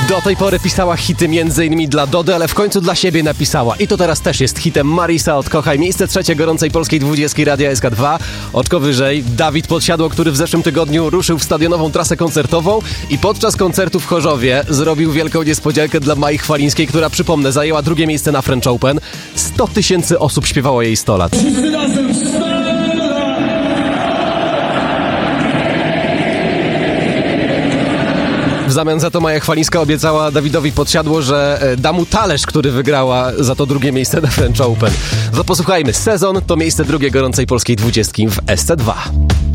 Do tej pory pisała hity m.in. dla Dody, ale w końcu dla siebie napisała. I to teraz też jest hitem Marisa Odkochaj. Miejsce trzecie gorącej polskiej 20 Radia SK2. Oczko wyżej Dawid Podsiadło, który w zeszłym tygodniu ruszył w stadionową trasę koncertową i podczas koncertu w Chorzowie zrobił wielką niespodziankę dla Mai Chwalińskiej, która, przypomnę, zajęła drugie miejsce na French Open. 100 000 osób śpiewało jej 100 lat. Wszyscy razem 100 lat! W zamian za to Maja Chwalińska obiecała Dawidowi Podsiadło, że da mu talerz, który wygrała za to drugie miejsce na French Open. To posłuchajmy. Sezon to miejsce drugie gorącej polskiej 20 w SC2.